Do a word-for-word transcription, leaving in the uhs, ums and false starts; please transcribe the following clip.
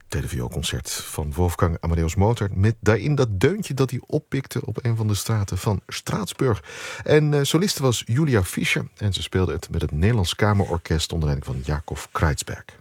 Televioolconcert van Wolfgang Amadeus Mozart, met daarin dat deuntje dat hij oppikte op een van de straten van Straatsburg. En uh, soliste was Julia Fischer en ze speelde het met het Nederlands Kamerorkest onder leiding van Jacob Kreitzberg.